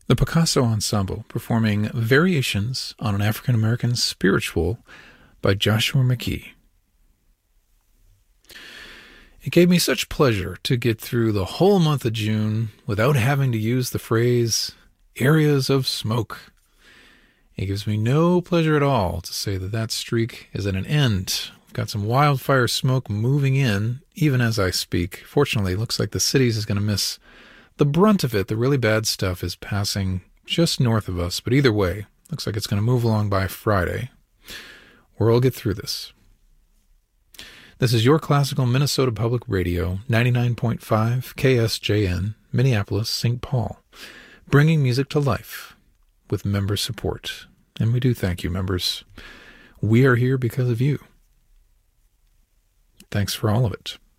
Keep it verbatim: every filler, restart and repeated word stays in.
The Picasso Ensemble performing Variations on an African American Spiritual by Joshua McKee. It gave me such pleasure to get through the whole month of June without having to use the phrase areas of smoke. It gives me no pleasure at all to say that that streak is at an end. We've got some wildfire smoke moving in, even as I speak. Fortunately, it looks like the cities is going to miss the brunt of it. The really bad stuff is passing just north of us, but either way, looks like it's going to move along by Friday. We'll get through this. This is your classical Minnesota Public Radio, ninety-nine point five K S J N, Minneapolis, Saint Paul, bringing music to life with member support. And we do thank you, members. We are here because of you. Thanks for all of it.